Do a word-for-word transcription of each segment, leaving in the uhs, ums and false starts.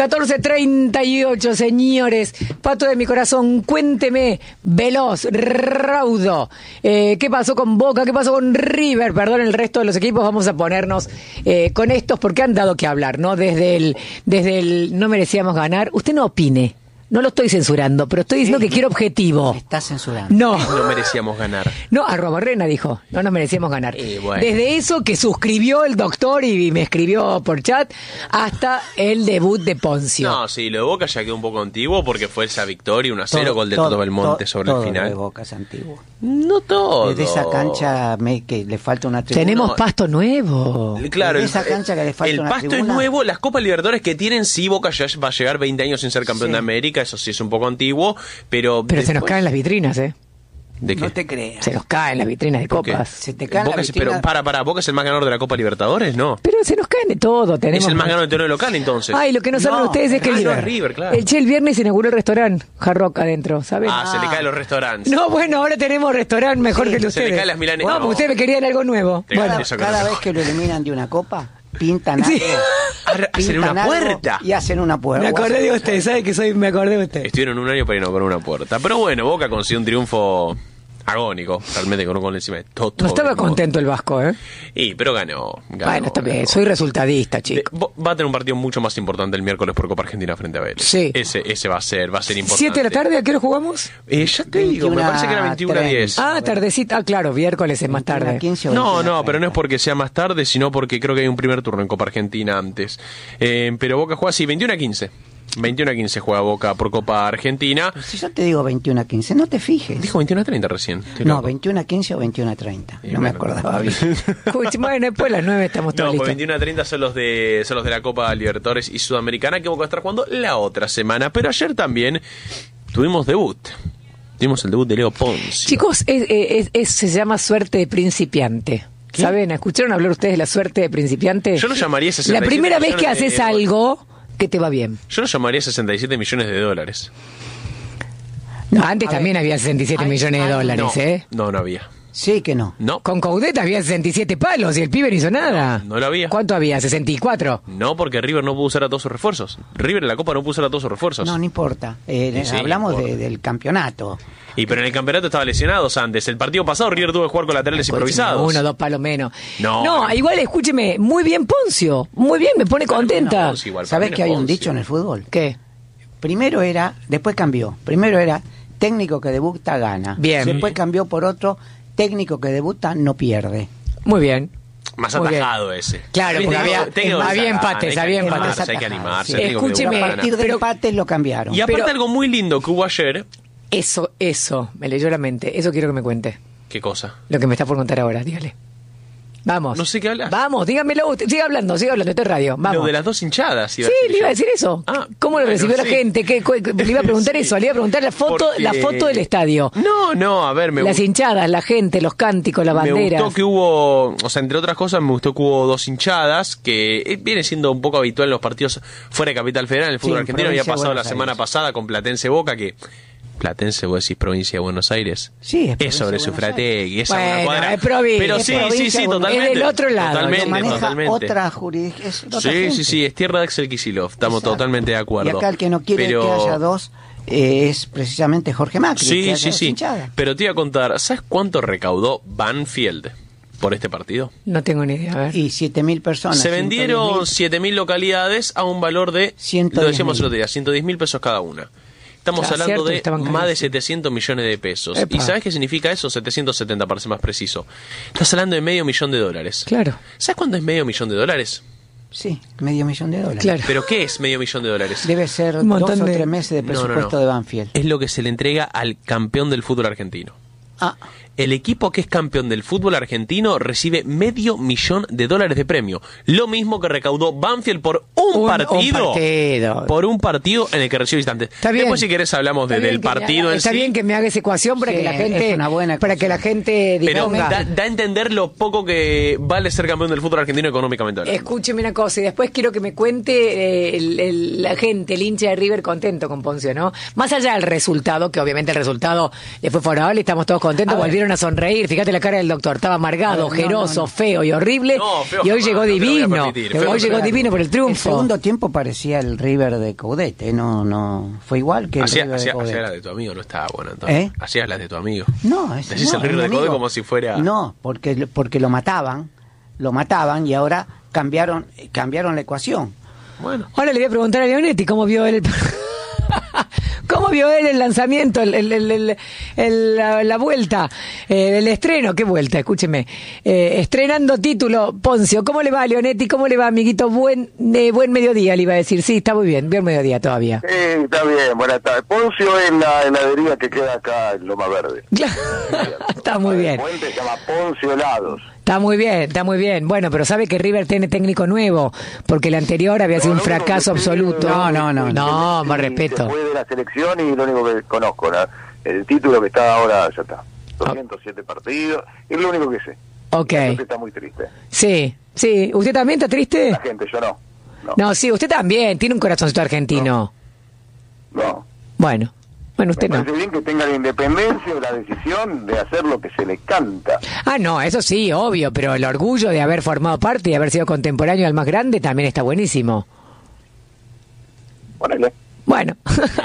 catorce treinta y ocho, señores. Pato de mi corazón, cuénteme, veloz, raudo. Eh, ¿Qué pasó con Boca? ¿Qué pasó con River? Perdón, el resto de los equipos. Vamos a ponernos eh, con estos porque han dado que hablar, ¿no? Desde el, desde el no merecíamos ganar. Usted no opine. No lo estoy censurando, pero estoy diciendo sí, que quiero objetivo. Me está censurando. No. No merecíamos ganar. No, arroba Rena dijo, no nos merecíamos ganar. Eh, bueno. Desde eso que suscribió el doctor y me escribió por chat, hasta el debut de Poncio. No, sí, lo de Boca ya quedó un poco antiguo porque fue esa victoria uno a cero Todo, gol de todo, Toto Belmonte todo, sobre todo el final. Lo de Boca es antiguo. No todo. Desde esa cancha me, que le falta una tribuna. Tenemos No. pasto nuevo. Claro, Desde esa cancha que le falta el una pasto tribuna. es nuevo, las Copas Libertadores que tienen, sí, Boca ya va a llegar veinte años sin ser campeón Sí. de América, eso sí es un poco antiguo, pero... Pero se nos después- caen las vitrinas, ¿eh? ¿De qué? No te creas. Se nos caen las vitrinas de ¿Por qué? copas. Se te cae Boca la es- vitrina. Pero para, para, ¿Boca es el más ganador de la Copa Libertadores? No. Pero se nos caen de todo. Tenemos Es el más ganador del torneo local, entonces. Ay, lo que no saben No, ustedes es que ah, el, no, es River, claro. el Che el viernes inauguró el restaurante Hard Rock adentro, ¿saben? Ah, se le caen los restaurantes. No, bueno, ahora tenemos restaurante mejor Sí, que el de se le ustedes. caen las milanesas. No, No. porque ustedes querían algo nuevo. Te Bueno, ganas. Eso que Cada no. vez que lo eliminan de una copa, pintan algo. Sí. Hacen pintan una algo puerta. Y hacen una puerta. me acordé de usted, ¿sabe que soy? Me acordé de usted. Estuvieron un año para inaugurar una puerta. Pero bueno, Boca consiguió un triunfo agónico, realmente con un gol encima de Toto. No estaba Belmonte. contento el Vasco, ¿eh? Y, pero ganó. ganó Bueno, está bien, ganó. soy resultadista, De- chico. bo- va a tener un partido mucho más importante el miércoles por Copa Argentina frente a Vélez. Sí. Ese, ese va a ser, va a ser importante. ¿Siete de la tarde? ¿A qué hora jugamos? Eh, ya te digo, me veintiuno parece que era veintiuno a diez. Ah, tardecita. Ah, claro, miércoles es más tarde. quince o No, veintiuno, no, pero no es treinta. porque sea más tarde, sino porque creo que hay un primer turno en Copa Argentina antes. Eh, pero Boca juega así, veintiuno a quince. veintiuno a quince juega Boca por Copa Argentina. Si yo te digo veintiuno a quince, no te fijes. Dijo veintiuno a treinta recién. Estoy No, loco. veintiuno a quince o veintiuno a treinta. Y No me bueno. acordaba bien. Escuche, bueno, después de las nueve estamos todos No, pues listos. veintiuno a treinta son los de son los de la Copa Libertadores y Sudamericana que Boca va a estar jugando la otra semana. Pero ayer también tuvimos debut. Tuvimos el debut de Leo Ponzi. Chicos, es, es- es- se llama suerte de principiante. ¿Saben? ¿Escucharon hablar ustedes de la suerte de principiante? Yo lo llamaría La sesenta y siete primera vez que millones de haces dólares. algo que te va bien. Yo lo llamaría sesenta y siete millones de dólares. No, antes A también ver, había sesenta y siete hay- millones de hay- dólares, no, ¿eh? no, no había. Sí que no. No, Con Coudet había sesenta y siete palos y el pibe no hizo nada. No, no lo había. ¿Cuánto había? ¿sesenta y cuatro? no, porque River no pudo usar a todos sus refuerzos. River en la Copa no pudo usar a todos sus refuerzos. No, no importa. Eh, Y sí, hablamos importa. de- del campeonato. Y pero en el campeonato estaba lesionados antes. El partido pasado River tuvo que jugar con laterales improvisados. Uno, dos palos menos. No. No, igual escúcheme, muy bien Poncio. Muy bien, me pone contenta. Ponzi igual, para ¿Sabés mí no que es hay un Ponzi. dicho en el fútbol? ¿Qué? Primero era, después cambió. Primero era técnico que debuta gana. Bien. Después cambió por otro técnico que debuta no pierde. Muy bien. Más Muy bien. atajado ese. Claro, Sí, porque técnico- había- técnico que había saca, empates, hay que había animarse, empates. Hay que animarse. Sí. técnico que Escúcheme, A debuta partir gana. de pero- empates lo cambiaron. Y aparte pero- algo muy lindo que hubo ayer. Eso, eso, me leyó la mente. Eso quiero que me cuente. ¿Qué cosa? Lo que me está por contar ahora, dígale. Vamos. No sé qué hablas. Vamos, dígamelo usted. Siga hablando, siga hablando, esto es radio. Vamos. Lo de las dos hinchadas. iba Sí, a decir le iba a yo. decir eso. Ah, ¿Cómo lo bueno, recibió la sí. gente? ¿Qué, cu- le iba a preguntar Sí. eso, le iba a preguntar la foto, Porque- la foto del estadio. No, no, a ver, me Las gustó. hinchadas, la gente, los cánticos, las Me banderas. gustó que hubo, o sea, entre otras cosas, me gustó que hubo dos hinchadas, que eh, viene siendo un poco habitual en los partidos fuera de Capital Federal, en el fútbol Sí, argentino. Había provincia de pasado la Buenos semana Aires. pasada con Platense Boca, que Platense, vos decís provincia de Buenos Aires. Sí, es es provincia sobre de Buenos Sufrategui, es a Bueno, una cuadra. es provincia, Pero es sí, sí, provincia sí, de Buenos totalmente. Aires. Es del otro lado, Lo Totalmente, maneja totalmente. otra jurisdicción. Sí, sí, sí, es tierra de Axel Kicillof, estamos Exacto. totalmente de acuerdo. Y acá el que no quiere Pero- que haya dos eh, es precisamente Jorge Macri. que Sí, haya sí, dos sí. hinchadas. Pero te iba a contar, ¿sabes cuánto recaudó Banfield por este partido? No tengo ni idea, a ver. Y siete mil personas. Se vendieron ciento diez mil. siete mil localidades a un valor de, ciento lo diez decíamos el mil. otro día, ciento diez mil pesos cada una. Estamos Claro, hablando cierto, de estaban más de carísimos. setecientos millones de pesos. Epa. ¿Y sabes qué significa eso? setecientos setenta para ser más preciso. Estás hablando de medio millón de dólares. Claro, ¿Sabes cuánto es medio millón de dólares? Sí, medio millón de dólares. claro. ¿Pero qué es medio millón de dólares? Debe ser Un dos montón o de- tres meses de No, no, no. presupuesto de Banfield. Es lo que se le entrega al campeón del fútbol argentino. Ah, El equipo que es campeón del fútbol argentino recibe medio millón de dólares de premio. Lo mismo que recaudó Banfield por un, Un- partido, un partido. Por un partido en el que recibe visitantes. Está bien. Después, si querés, hablamos de- Está bien del que me partido haga- en Está sí. bien que me haga esa ecuación para Sí, que la gente, es una buena para que la ecuación. gente Pero diga. da, da a entender lo poco que vale ser campeón del fútbol argentino económicamente hablando. Escúcheme una cosa y después quiero que me cuente eh, el- el- la gente, el hincha de River contento con Poncio, ¿no? Más allá del resultado, que obviamente el resultado le fue favorable, estamos todos contentos, A ver, volvieron volvieron a sonreír. Fíjate la cara del doctor. Estaba amargado, No, ojeroso, no, no. feo y horrible. No, feo y hoy jamás, llegó no te lo voy a divino. permitir, feo Hoy llegó jamás. divino por el El triunfo. segundo tiempo parecía el River de Caudete, no, no, fue igual que el Hacía, River hacía, de Caudete. hacía las de tu amigo, no estaba bueno entonces. ¿Eh? Hacías las de tu amigo. No, es, Decís no, el River mi de Caudete amigo. como si fuera... No, porque, porque lo mataban, lo mataban y ahora cambiaron, cambiaron la ecuación. Bueno. Ahora le voy a preguntar a Leonetti cómo vio él el... ¿Cómo vio él el lanzamiento, el, el, el, el- el- la, la vuelta, eh, el estreno? ¿Qué vuelta? Escúcheme. Eh, estrenando título, Poncio. ¿Cómo le va, Leonetti? ¿Cómo le va, amiguito? Buen eh, buen mediodía, le iba a decir. Sí, está muy bien. Bien mediodía todavía. Sí, está bien, buenas tardes. Poncio es la heladería que queda acá en Loma Verde. Está muy bien. El puente se llama Poncio Helados. Está muy bien, está muy bien. Bueno, pero sabe que River tiene técnico nuevo, porque el anterior había sido un No, lo único fracaso que sé absoluto. es No, no, no, que no, Messi más se respeto. fue de la selección y lo único que conozco, ¿no? El título que está ahora ya está. doscientos siete partidos, es lo único que sé. Ok. La gente está muy triste. Sí, sí. ¿Usted también está triste? La gente, yo no. No. No, sí, usted también. Tiene un corazoncito argentino. no. Bueno, bueno, usted Me no. parece bien que tenga la independencia o la decisión de hacer lo que se le canta. Ah, no, eso sí, obvio, pero el orgullo de haber formado parte y haber sido contemporáneo al más grande también está buenísimo. Ponele. Bueno,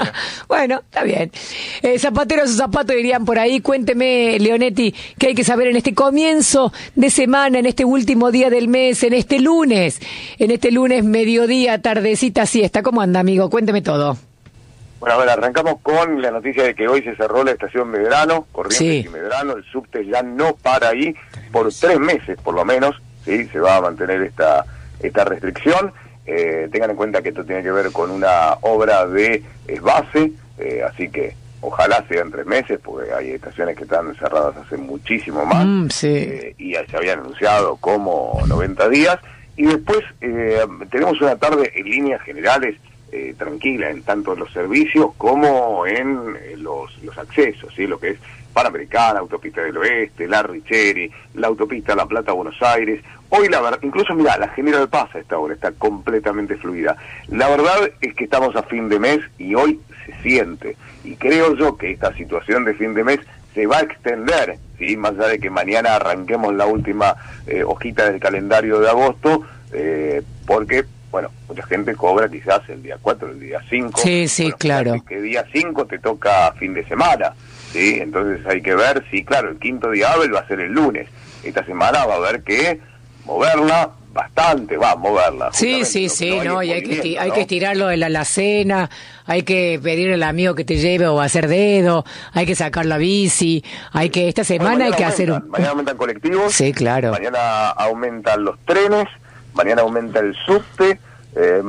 bueno, está bien. Eh, zapatero a su zapato dirían por ahí. Cuénteme, Leonetti, qué hay que saber en este comienzo de semana, en este último día del mes, en este lunes, en este lunes, mediodía, tardecita, siesta. ¿Cómo anda, amigo? Cuénteme todo. Bueno, a ver, arrancamos con la noticia de que hoy se cerró la estación Medrano, Corrientes Sí. y Medrano, el subte ya no para ahí por tres meses por lo menos, sí, se va a mantener esta esta restricción. Eh, tengan en cuenta que esto tiene que ver con una obra de base, eh, así que ojalá sean tres meses, porque hay estaciones que están cerradas hace muchísimo más, Mm, sí. eh, y se habían anunciado como noventa días, y después eh, tenemos una tarde en líneas generales eh, tranquila en tanto en los servicios como en eh, los, los accesos, ¿sí? Lo que es Panamericana, Autopista del Oeste, la Richeri, la Autopista La Plata-Buenos Aires. Hoy la verdad, incluso mira, la General Paz a esta hora está completamente fluida. La verdad es que estamos a fin de mes y hoy se siente, y creo yo que esta situación de fin de mes se va a extender, ¿sí? Más allá de que mañana arranquemos la última eh, hojita del calendario de agosto, eh, porque, bueno, mucha gente cobra quizás el día cuatro, el día cinco. Sí, sí, Bueno, claro. fíjate que día cinco te toca fin de semana, ¿sí? Entonces hay que ver si, claro, el quinto día hábil va a ser el lunes. Esta semana va a haber que moverla bastante, va a moverla. Sí, justamente, sí, lo sí, no no, hay y es hay que, esti- movimiento, hay ¿no? que estirarlo de la, la cena, hay que pedirle al amigo que te lleve o hacer dedo, hay que sacar la bici, hay que, esta Bueno, semana hay mañana que hacer aumentan, un... Mañana aumentan colectivos. Sí, claro. Mañana aumentan los trenes, mañana aumenta el subte, eh,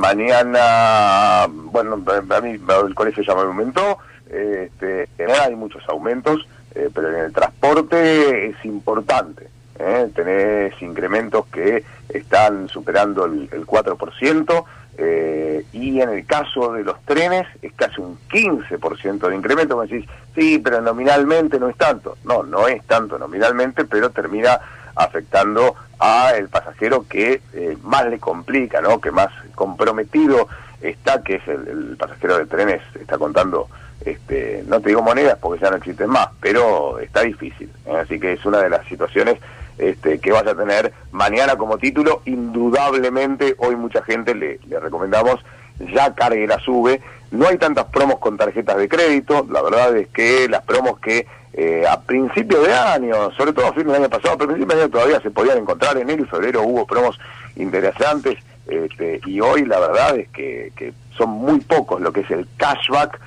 mañana, bueno, a mí el colegio ya me aumentó, eh, este, en realidad hay muchos aumentos, eh, pero en el transporte es importante, eh, tenés incrementos que están superando el, el cuatro por ciento, eh, y en el caso de los trenes es casi un quince por ciento de incremento. Me decís, sí, pero nominalmente no es tanto. No, no es tanto nominalmente, pero termina afectando a el pasajero que eh, más le complica, ¿no? Que más comprometido está, que es el, el pasajero de trenes, está contando, este, no te digo monedas porque ya no existen más, pero está difícil, ¿eh? Así que es una de las situaciones este, que vas a tener mañana como título. Indudablemente hoy mucha gente le, le recomendamos ya cargue la sube. No hay tantas promos con tarjetas de crédito, la verdad es que las promos que eh, a principio de año, sobre todo a fin del año pasado, pero a principio de año todavía se podían encontrar, en enero y febrero hubo promos interesantes, este, y hoy la verdad es que, que son muy pocos lo que es el cashback,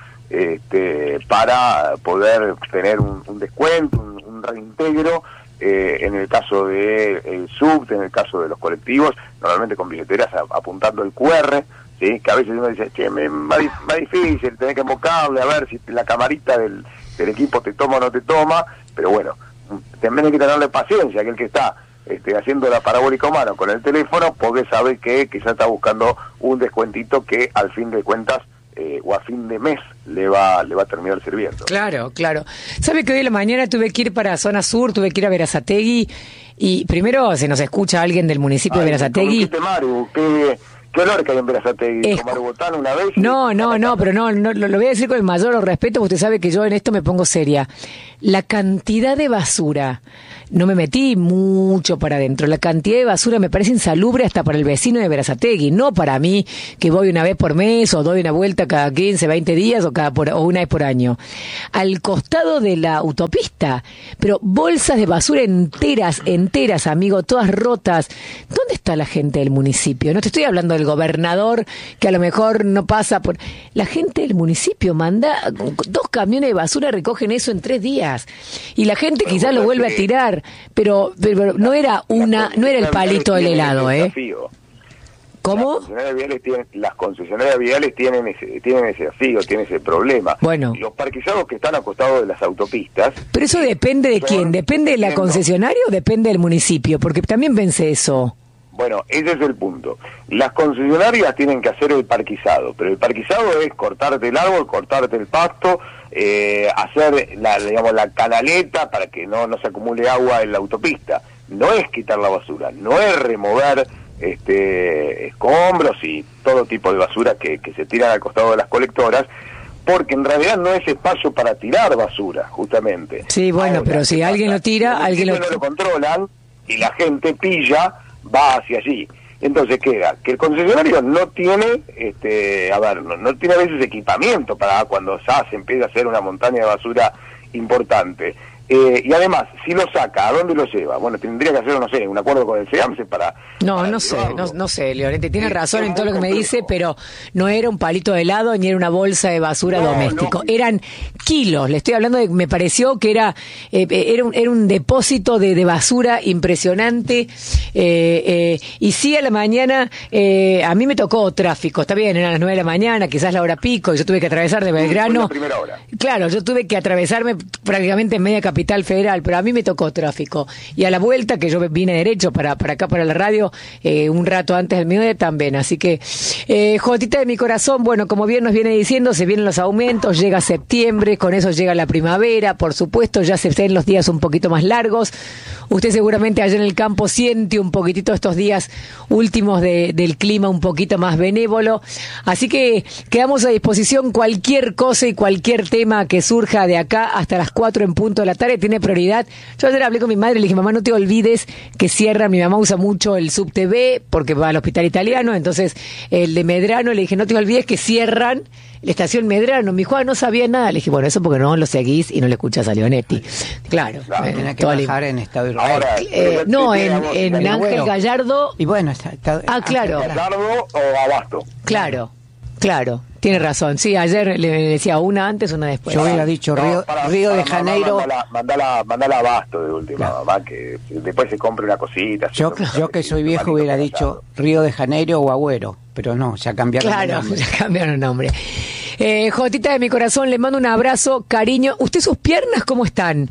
este, para poder tener un, un descuento, un, un reintegro. Eh, en el caso de el subte, en el caso de los colectivos, normalmente con billeteras a, apuntando el cu erre, ¿sí? Que a veces uno dice, che, me, más, más difícil, tenés que embocarle a ver si la camarita del, del equipo te toma o no te toma, pero bueno, también hay que tenerle paciencia, aquel que está este, haciendo la parabólica humana con el teléfono, porque sabe que quizá está buscando un descuentito que al fin de cuentas eh, o a fin de mes le va le va a terminar sirviendo. Claro, claro. ¿Sabe que hoy en la mañana tuve que ir para zona sur, tuve que ir a Berazategui y primero se nos escucha alguien del municipio de Ay, ¿cómo Berazategui? hiciste, Maru? ¿Qué, ¿Qué olor que hay en Berazategui? Es- ¿Tomar botán una vez? No, no, no, pero no, no lo, lo voy a decir con el mayor respeto, porque usted sabe que yo en esto me pongo seria. La cantidad de basura, no me metí mucho para adentro, la cantidad de basura me parece insalubre hasta para el vecino de Berazategui, no para mí, que voy una vez por mes o doy una vuelta cada quince, veinte días o, cada por, o una vez por año. Al costado de la autopista, pero bolsas de basura enteras, enteras, amigo, todas rotas. ¿Dónde está la gente del municipio? No te estoy hablando del gobernador, que a lo mejor no pasa por... La gente del municipio manda, dos camiones de basura recogen eso en tres días. Y la gente Pero quizás vos lo sabés vuelve a que- tirar, pero, pero no era una, no era el palito del helado, ¿eh? Desafío. ¿Cómo? Las concesionarias viales tienen, las concesionarias viales tienen ese, tienen ese desafío, tienen ese problema. Bueno. Los parquizados que están acostados de las autopistas. Pero eso depende de son- quién, ¿depende de la entiendo. concesionaria o depende del municipio? Porque también pensé eso. Bueno, ese es el punto. Las concesionarias tienen que hacer el parquizado, pero el parquizado es cortarte el árbol, cortarte el pasto, eh, hacer la, digamos, la canaleta para que no, no se acumule agua en la autopista. No es quitar la basura, no es remover este, escombros y todo tipo de basura que, que se tiran al costado de las colectoras, porque en realidad no es espacio para tirar basura, justamente. Sí, bueno, Ahora, pero si ¿qué alguien pasa? lo tira, Los alguien lo- municipios no lo controlan y la gente pilla, va hacia allí. Entonces queda que el concesionario no tiene, este, a ver, no, no tiene a veces equipamiento para cuando ya se empieza a hacer una montaña de basura importante. Eh, y además, si lo saca, ¿a dónde lo lleva? Bueno, tendría que hacer, no sé, un acuerdo con el SEAMSE para... No, para no sé, llevarlo. no, no sé, Leonete, tiene Sí, razón es en todo lo que muy me dice, complejo. pero no era un palito de helado ni era una bolsa de basura No, doméstico, no. eran kilos, le estoy hablando de, me pareció que era eh, era, un, era un depósito de, de basura impresionante, eh, eh, y sí a la mañana, eh, a mí me tocó tráfico, está bien, eran las nueve de la mañana, quizás la hora pico, y yo tuve que atravesar de Fue Belgrano. la primera hora. Claro, yo tuve que atravesarme prácticamente en media capital federal, pero a mí me tocó tráfico. Y a la vuelta, que yo vine derecho para, para acá, para la radio, eh, un rato antes del mediodía también. Así que, eh, Jotita de mi corazón, bueno, como bien nos viene diciendo, se vienen los aumentos, llega septiembre, con eso llega la primavera, por supuesto, ya se ven los días un poquito más largos. Usted seguramente allá en el campo siente un poquitito estos días últimos de, del clima un poquito más benévolo. Así que quedamos a disposición cualquier cosa y cualquier tema que surja de acá hasta las cuatro en punto de la tarde. Tiene prioridad. Yo ayer hablé con mi madre y le dije, mamá, no te olvides que cierran. Mi mamá usa mucho el Sub T V porque va al hospital italiano. Entonces, el de Medrano, le dije, no te olvides que cierran la estación Medrano. Mi hijo, ah, no sabía nada. Le dije, bueno, eso porque no lo seguís y no le escuchás a Leonetti. Claro. Claro. eh, Tenés que toda la- bajar en Estado Israel. Ahora, eh, no, en, digamos, en digamos, Ángel bueno. Gallardo. Y bueno, está, está- Ah, claro. Ángel, Gallardo o Abasto. Claro, claro, tiene razón. Sí, ayer le decía una antes, una después. Yo hubiera dicho Río, No, para- Río de para mamá, Janeiro. Mandala, mandala, mandala Abasto de última, Claro. mamá, que después se compre una cosita. se Yo, compre un yo que soy cafecito, viejo manito hubiera para dicho Río de Janeiro o Agüero, pero no, ya cambiaron el Claro, nombre. ya cambiaron el nombre. Eh, Jotita de mi corazón, le mando un abrazo, cariño. ¿Usted sus piernas cómo están?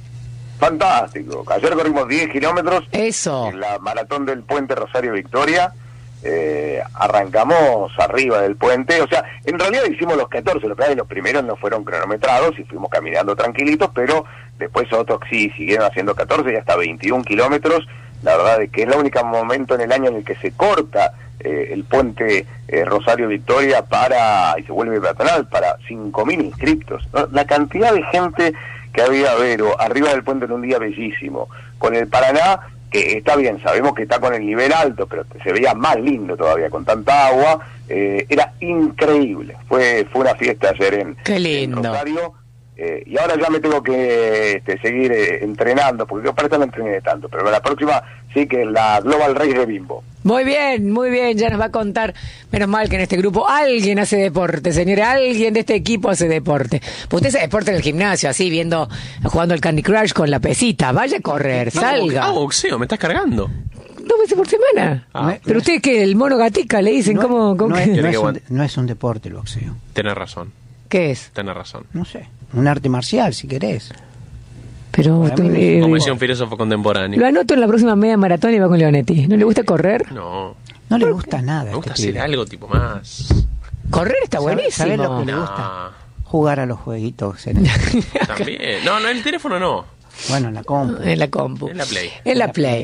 Fantástico. Ayer corrimos diez kilómetros Eso. en la maratón del puente Rosario Victoria. Eh, arrancamos arriba del puente, o sea, en realidad hicimos los catorce, lo que hay, los primeros no fueron cronometrados y fuimos caminando tranquilitos, pero después otros sí siguieron haciendo catorce y hasta veintiún kilómetros. La verdad es que es el único momento en el año en el que se corta eh, el puente eh, Rosario Victoria para y se vuelve peatonal para cinco mil inscriptos, ¿no? La cantidad de gente que había, Vero, arriba del puente en un día bellísimo, con el Paraná, que está bien, sabemos que está con el nivel alto, pero se veía más lindo todavía con tanta agua, eh, era increíble, fue fue una fiesta ayer en, Qué en lindo. Rosario, eh, y ahora ya me tengo que este, seguir eh, entrenando, porque yo para esto no entrené tanto, pero la próxima sí que la Global Race de Bimbo. Muy bien, muy bien, ya nos va a contar. Menos mal que en este grupo alguien hace deporte, señores, alguien de este equipo hace deporte. Pues usted hace deporte en el gimnasio, así, viendo, jugando el Candy Crush con la pesita. Vaya a correr, salga. Ah, boxeo, me estás cargando. Dos veces por semana. Ah. Pero usted que el mono gatica le dicen, No, ¿cómo? cómo no que- es, no Tiene es que un, aguantar. no es un deporte el boxeo. Tenés razón, ¿Qué es? tenés razón. No sé, un arte marcial si querés. Pero Para mí eh, Como decía un filósofo contemporáneo. lo anoto en la próxima media maratón y va con Leonetti. ¿No le gusta correr? No, No le gusta nada. me a gusta este hacer pibe. algo tipo más. Correr está ¿Sabe- buenísimo. sabe lo que le No, gusta? Jugar a los jueguitos. En el- también. No, no, en el teléfono no. bueno, en la compu. En la compu. En la Play. En la Play.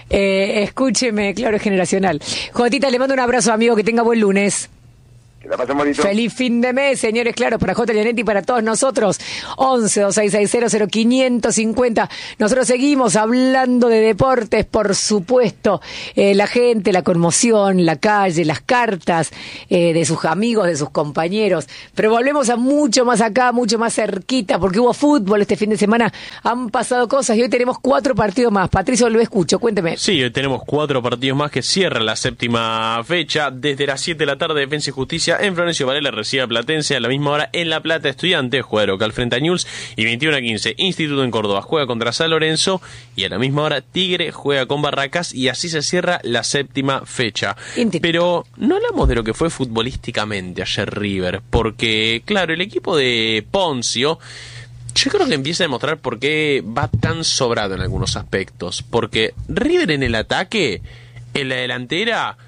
Eh, escúcheme, claro, es generacional. Jotita, le mando un abrazo, amigo, que tenga buen lunes. Que la pasen bonito. Feliz fin de mes, señores, claro, para J. Leonetti y para todos nosotros. once, dos seis seis cero, cero quinientos cincuenta. Nosotros seguimos hablando de deportes, por supuesto. Eh, la gente, la conmoción, la calle, las cartas eh, de sus amigos, de sus compañeros. Pero volvemos a mucho más acá, mucho más cerquita, porque hubo fútbol este fin de semana. Han pasado cosas y hoy tenemos cuatro partidos más. Patricio, lo escucho, cuénteme. Sí, hoy tenemos cuatro partidos más que cierran la séptima fecha. Desde las siete de la tarde, Defensa y Justicia en Florencio Varela recibe a Platense. A la misma hora en La Plata, Estudiantes juega local frente a Newell's. Y veintiuno a quince, Instituto en Córdoba juega contra San Lorenzo. Y a la misma hora Tigre juega con Barracas. Y así se cierra la séptima fecha. Inti. Pero no hablamos de lo que fue futbolísticamente ayer River. Porque, claro, el equipo de Poncio, yo creo que empieza a demostrar por qué va tan sobrado en algunos aspectos. Porque River en el ataque, en la delantera,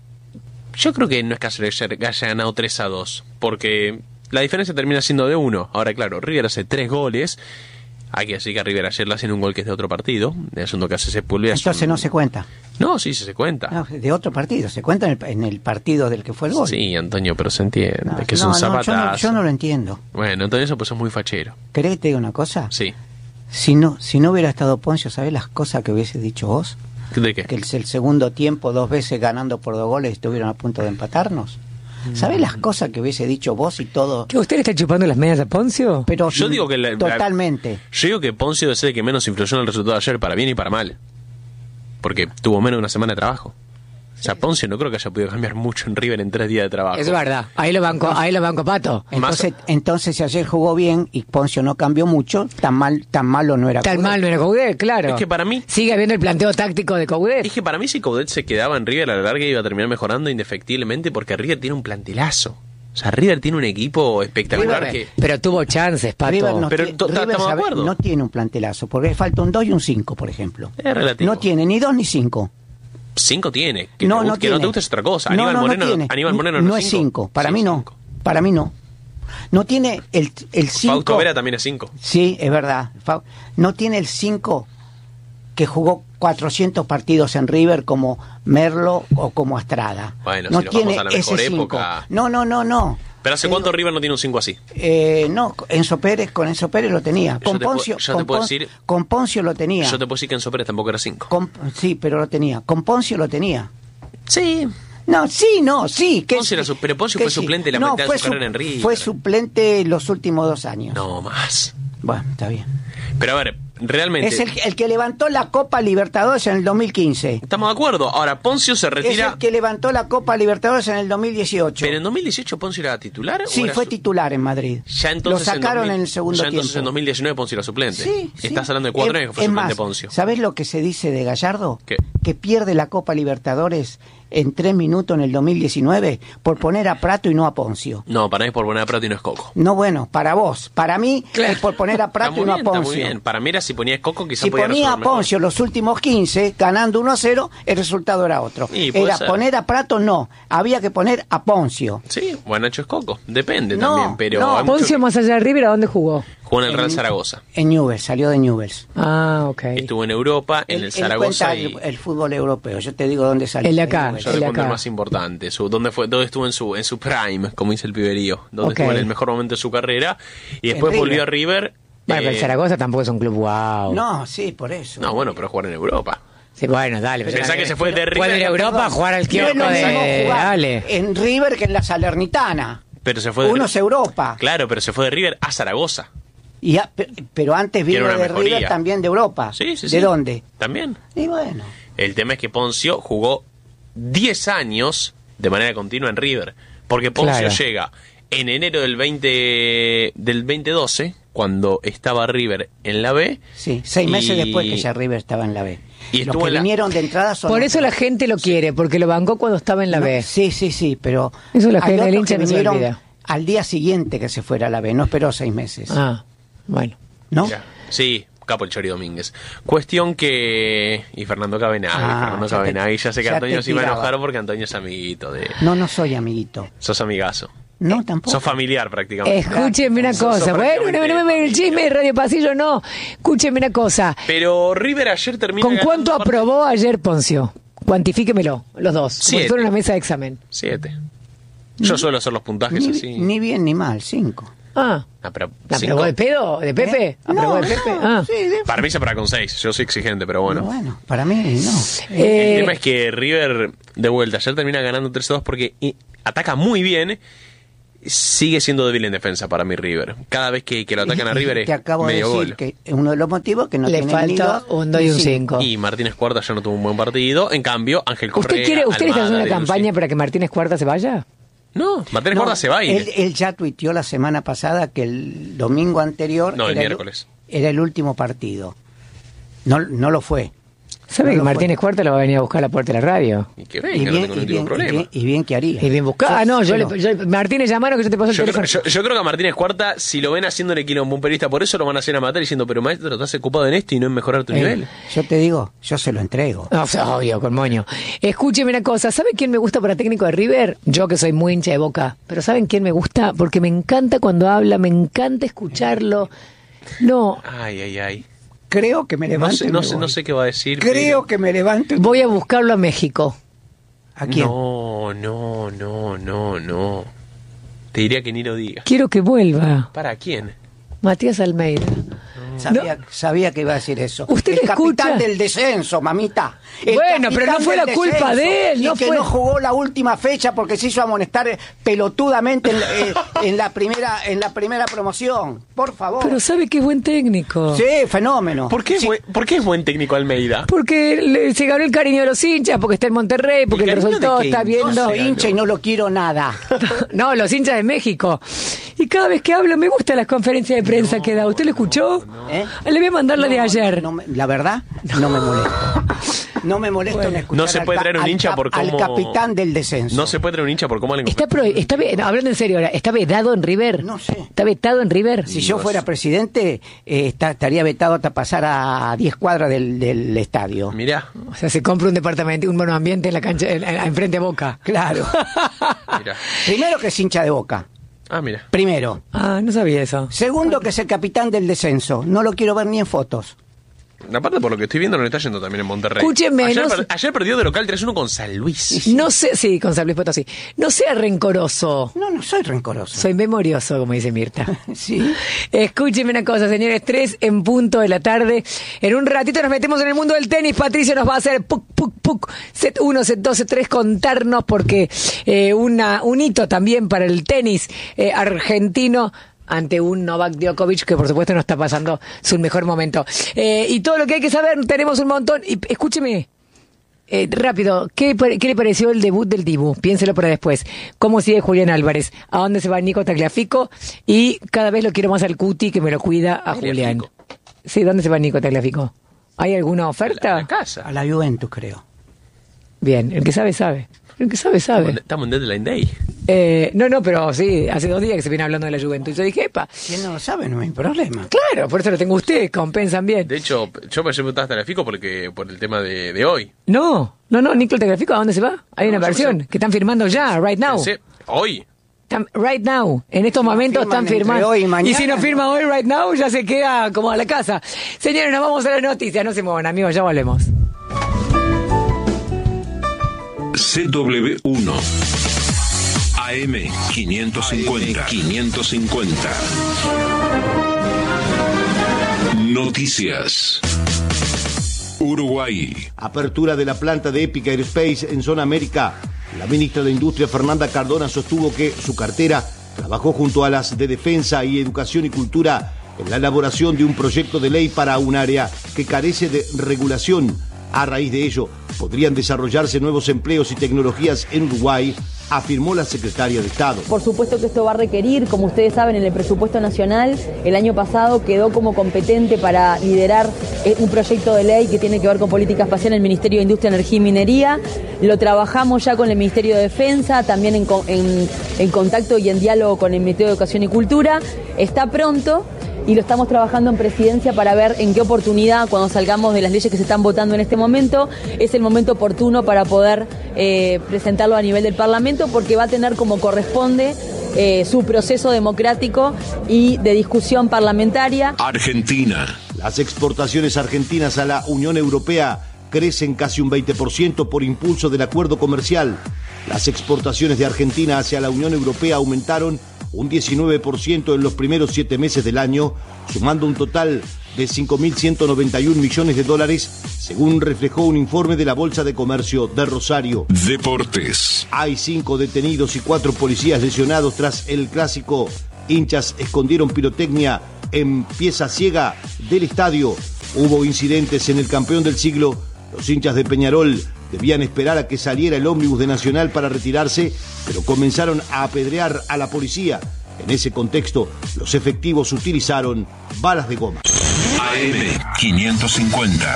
yo creo que no es que haya ganado tres a dos, porque la diferencia termina siendo de uno. Ahora, claro, River hace tres goles. Hay que decir que a River ayer le hacen un gol que es de otro partido. De asunto que hace Sepúlveda. Entonces un... no se cuenta. No, sí, sí se cuenta. No, de otro partido, se cuenta en el, en el partido del que fue el gol. Sí, Antonio, pero se entiende, No, que es no, un no, zapatazo. yo, no, yo no lo entiendo. Bueno, entonces eso pues es muy fachero. ¿Querés que te diga una cosa? Sí. Si no, si no hubiera estado Poncio, ¿sabés las cosas que hubiese dicho vos? ¿De qué? Que el, el segundo tiempo, dos veces ganando por dos goles, estuvieron a punto de empatarnos. ¿Sabés las cosas que hubiese dicho vos y todo? ¿Que usted le está chupando las medias a Poncio? Pero Yo digo que la- totalmente. Yo digo que Poncio es el que menos influyó en el resultado de ayer, para bien y para mal. Porque tuvo menos de una semana de trabajo. O sea, Poncio no creo que haya podido cambiar mucho en River en tres días de trabajo. Es verdad, ahí lo banco, ahí lo banco Pato. Entonces, entonces si ayer jugó bien y Poncio no cambió mucho, tan mal, tan malo no era. Tan Coudet. mal no era Coudet, claro. Es que para mí- Sigue habiendo el planteo táctico de Coudet. Es que para mí si Coudet se quedaba en River a la larga iba a terminar mejorando indefectiblemente porque River tiene un plantelazo. O sea, River tiene un equipo espectacular River- que... Pero tuvo chances, Pato. River no, Pero tie- to- River, estamos de sabe- acuerdo. no tiene un plantelazo, porque falta un dos y un cinco, por ejemplo. Es relativo. No tiene ni dos ni cinco. Cinco tiene. Que, No, te, no guste- que no tiene. te guste es otra cosa. No, Aníbal no, no Moreno, tiene. Aníbal Moreno no no es cinco. Para Sí, mí no. cinco. Para mí no. No tiene el, el cinco. Fausto Vera también es cinco. Sí, es verdad. Fa- No tiene el cinco que jugó cuatrocientos partidos en River como Merlo o como Astrada. Bueno, no si nos tiene vamos a la mejor ese cinco. época. No, no, no, no. Pero ¿hace Te cuánto digo, River no tiene un cinco así? eh, no, Enzo Pérez, con Enzo Pérez lo tenía. Yo Con te puedo- Poncio, yo te con, puedo Pon- decir- con Poncio lo tenía. Yo te puedo decir que Enzo Pérez tampoco era cinco. Con- sí, pero lo tenía. Con Poncio lo tenía. Sí. No, sí, no, sí. Que Poncio era su- pero Poncio que fue suplente la No, mitad de fue su carrera en River. Fue suplente los últimos dos años. No más. Bueno, está bien. Pero a ver, realmente... Es el, el que levantó la Copa Libertadores en el dos mil quince. Estamos de acuerdo. Ahora, Poncio se Es retira... el que levantó la Copa Libertadores en el dos mil dieciocho. Pero en dos mil dieciocho Poncio era titular. ¿o Sí, era fue su- titular en Madrid. Ya entonces lo sacaron en, dos mil en el segundo ya entonces tiempo. en dos mil diecinueve Poncio era suplente. Sí, sí. Estás hablando de cuatro Es- años que fue es suplente más, Poncio. ¿Sabés lo que se dice de Gallardo? ¿Qué? Que pierde la Copa Libertadores en tres minutos en el dos mil diecinueve por poner a Prato y no a Poncio. No, para mí es por poner a Prato y no es Coco. No, bueno, para vos. Para mí es por poner a Está Prato muy y no bien, a está muy Poncio. bien. Para mí era si ponía Coco quizás Si podía ponía a resolver mejor. Poncio los últimos quince, ganando uno a cero, el resultado era otro. Y puede Era ser. poner a Prato, no. Había que poner a Poncio. Sí, bueno, hecho es Coco. Depende No, también, pero... no. hay mucho Poncio, que- más allá de River, ¿a dónde jugó? Jugó en el Real Zaragoza. En Newell's, salió de Newell's. Ah, ok. Estuvo en Europa, en Él- el él Zaragoza cuenta y... el, el fútbol europeo. Yo te digo dónde salió. El de acá, Newell's. Yo el le de cuento el acá. más importante, su, dónde fue, dónde estuvo en su en su prime, como dice el piberío, dónde Ok. estuvo en el mejor momento de su carrera y después River. volvió a River. Bueno, pero el eh, Zaragoza tampoco es un club wow. No, sí, por eso. no, bueno, pero jugar en Europa. Sí, bueno, dale. Pensá pero- que se fue de River. Puede ir a Europa a jugar al No es kiosco lo mismo de... jugar Dale. en River que en la Salernitana. Pero se fue de Uno es Europa. Claro, pero se fue de River a Zaragoza. Y a- pe- pero antes Tiene vino una de mejoría. River también de Europa. Sí, sí, ¿De sí. dónde? También. Y bueno. El tema es que Poncio jugó diez años de manera continua en River. Porque Poncio Claro. llega en enero del veinte del veinte doce, cuando estaba River en la B. Sí, seis y- meses después que ya River estaba en la B. Y Los estuvo que en la- vinieron de entrada son... Por eso la gente lo quiere, porque lo bancó cuando estaba en la No, B. Sí, sí, sí, pero... Eso la hay gente del otros hincha que no se vinieron olvida. al día siguiente que se fuera a la B, no esperó seis meses. Ah, bueno. ¿No? Mirá, sí, Capo el Chori Domínguez. Cuestión que... Y Fernando Cabenagui, Ah, Fernando ya te- Cabenagui. Ya sé que ya Antonio te se iba a tiraba. enojar porque Antonio es amiguito de... No, no soy amiguito. Sos amigazo. No, tampoco. Sos familiar prácticamente. Escúcheme una Sos- sos cosa. Bueno, no, prácticamente no me el chisme de familiar. Radio Pasillo, no. Escúcheme una cosa. Pero River ayer termina ¿Con ganando cuánto un partido- aprobó ayer Poncio? Cuantifíquemelo, los dos. Como Siete. si fuera una mesa de examen. Siete. Yo suelo hacer los puntajes Ni, así. ni bien ni mal, cinco. Ah. Ah, pero ¿La cinco. aprobó de pedo? ¿De Pepe? ¿Eh? ¿Aprobó No, de Pepe? no, Ah. sí, de- Para mí se para con seis. Yo soy exigente, pero bueno. Bueno, para mí no. Eh, El tema es que River, de vuelta, ayer termina ganando tres a dos porque i- ataca muy bien. Sigue siendo débil en defensa para mí River. Cada vez que, que lo atacan a River Te es acabo de medio decir gol. que es uno de los motivos que no Le tiene falta ni dos, un dos y un ni cinco. Y Martínez Cuarta ya no tuvo un buen partido. En cambio, Ángel Correa... ¿Usted quiere, usted está Almada, haciendo una de un campaña cinco. para que Martínez Cuarta se vaya? No, Martínez No, Cuarta se va a ir. Él, él ya tuiteó la semana pasada que el domingo anterior No, el era, miércoles. era el último partido. No, no lo fue. ¿Sabe No que lo Martínez fue. Cuarta lo va a venir a buscar a la puerta de la radio? Y que Y venga, no bien, tengo y ningún bien, y problema. bien, y bien que haría. Y bien buscar. Ah, no, yo Pero- le. Yo, Martínez, llamaron que yo te paso el Yo teléfono. creo, yo- yo creo que a Martínez Cuarta, si lo ven haciéndole quilombo a un periodista, por eso lo van a hacer a matar diciendo, pero maestro, estás ocupado en esto y no en mejorar tu Eh, nivel. Yo te digo, yo se lo entrego. No, o sea, obvio, con moño. Escúcheme una cosa, ¿saben quién me gusta para técnico de River? Yo que soy muy hincha de Boca. Pero ¿saben quién me gusta? Porque me encanta cuando habla, me encanta escucharlo. No, Ay, ay, ay. Creo que me No levanto. sé, y no me sé, voy. no sé qué va a decir. Creo que me levanto. y- voy a buscarlo a México. ¿A quién? No, no, no, no, no. Te diría que ni lo digas. Quiero que vuelva. ¿Para quién? Matías Almeida. Sabía, sabía que iba a decir eso. ¿Usted el le capitán escucha? del descenso, mamita. El Bueno, pero no capitán fue del la culpa descenso. de él, Y no que fue- no jugó la última fecha porque se hizo amonestar pelotudamente en, eh, en la primera en la primera promoción. Por favor. Pero sabe que es buen técnico. Sí, fenómeno. ¿Por qué, es Sí, buen, ¿Por qué es buen técnico Almeida? Porque le- se ganó el cariño de los hinchas, porque está en Monterrey, porque ¿El le cariño resultó, de qué está hinchas? viendo. soy ganó. hincha y no lo quiero nada. No, los hinchas de México. Y cada vez que habla me gustan las conferencias de prensa que da. ¿Usted lo escuchó? ¿Eh? Le voy a mandar la de No, ayer. no me- la verdad, no me molesto. No me molesto en escuchar No se puede al, traer un al hincha cap- por al cómo- capitán del descenso. No se puede traer un hincha por cómo le Está, pro- está ve- no, hablando en serio ahora, ¿está vedado en River? No sé. ¿Está vetado en River? Si yo fuera presidente, eh, está- estaría vetado hasta pasar a diez cuadras del, del estadio. Mirá, O sea, se compra un departamento, un monoambiente en la cancha, en, en- enfrente a Boca. Claro. mirá. Primero que es hincha de Boca. Ah, mira. Primero. Ah, no sabía eso. Segundo que es el capitán del descenso. No lo quiero ver ni en fotos. Aparte, por lo que estoy viendo, no le está yendo también en Monterrey. Escúcheme, ayer, no per- sé- ayer perdió de local tres uno con San Luis. No sé, sí, con San Luis Potosí. No sea rencoroso. No, no soy rencoroso. Soy memorioso, como dice Mirta. Sí. Escúcheme una cosa, señores, tres en punto de la tarde. En un ratito nos metemos en el mundo del tenis. Patricio nos va a hacer puc, puc, puc, set uno, set dos, set tres, contarnos porque eh, una, un hito también para el tenis eh, argentino ante un Novak Djokovic que por supuesto no está pasando su mejor momento. Eh, y todo lo que hay que saber, tenemos un montón. Y escúcheme, eh, rápido, ¿qué, ¿qué le pareció el debut del Dibu? Piénselo para después. ¿Cómo sigue Julián Álvarez? ¿A dónde se va Nico Tagliafico? Y cada vez lo quiero más al Cuti que me lo cuida a Julián. Tagliafico. Sí, ¿dónde se va Nico Tagliafico? ¿Hay alguna oferta? A la casa. A la Juventus, creo. Bien, el que sabe, sabe. El que sabe, sabe. Estamos en Deadline Day. Eh, no, no, pero sí, hace dos días que se viene hablando de la Juventud. Yo dije, epa, Si él no lo sabe, no hay problema. claro, por eso lo tengo usted, compensan bien. De hecho, yo me preguntaba hasta la FICO porque, por el tema de, de hoy. No, no, no, Nico Tagliafico, ¿a dónde se va? Hay una No, yo versión pensé- que están firmando ya, right now. Pensé, hoy. Están- Right now, en estos momentos firman están entre firmando. hoy y Y, mañana, si no ¿no? firma hoy, right now, ya se queda como a la casa. Señores, nos vamos a las noticias. No se muevan, amigos, ya volvemos. C W uno A M quinientos cincuenta quinientos cincuenta Noticias. Uruguay. Apertura de la planta de Epic Aerospace en Zona América. La ministra de Industria, Fernanda Cardona, sostuvo que su cartera trabajó junto a las de Defensa y Educación y Cultura en la elaboración de un proyecto de ley para un área que carece de regulación. A raíz de ello, podrían desarrollarse nuevos empleos y tecnologías en Uruguay, afirmó la secretaria de Estado. Por supuesto que esto va a requerir, como ustedes saben, en el presupuesto nacional, el año pasado quedó como competente para liderar eh, un proyecto de ley que tiene que ver con política espacial en el Ministerio de Industria, Energía y Minería. Lo trabajamos ya con el Ministerio de Defensa, también en, co- en, en contacto y en diálogo con el Ministerio de Educación y Cultura. Está pronto. Y lo estamos trabajando en presidencia para ver en qué oportunidad, cuando salgamos de las leyes que se están votando en este momento, es el momento oportuno para poder eh, presentarlo a nivel del Parlamento, porque va a tener como corresponde eh, su proceso democrático y de discusión parlamentaria. Argentina. Las exportaciones argentinas a la Unión Europea crecen casi un veinte por ciento por impulso del acuerdo comercial. Las exportaciones de Argentina hacia la Unión Europea aumentaron un diecinueve por ciento en los primeros siete meses del año, sumando un total de cinco mil ciento noventa y un millones de dólares, según reflejó un informe de la Bolsa de Comercio de Rosario. Deportes. Hay cinco detenidos y cuatro policías lesionados tras el clásico. Hinchas escondieron pirotecnia en pieza ciega del estadio. Hubo incidentes en el campeón del siglo. Los hinchas de Peñarol debían esperar a que saliera el ómnibus de Nacional para retirarse, pero comenzaron a apedrear a la policía. En ese contexto, los efectivos utilizaron balas de goma. A M quinientos cincuenta.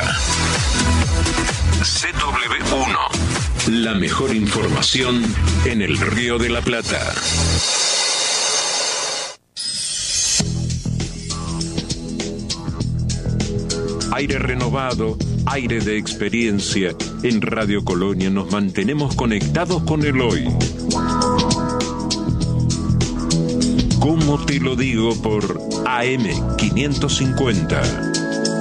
C W uno. La mejor información en el Río de la Plata. Aire renovado, aire de experiencia. En Radio Colonia nos mantenemos conectados con el hoy. ¿Cómo te lo digo? Por A M quinientos cincuenta.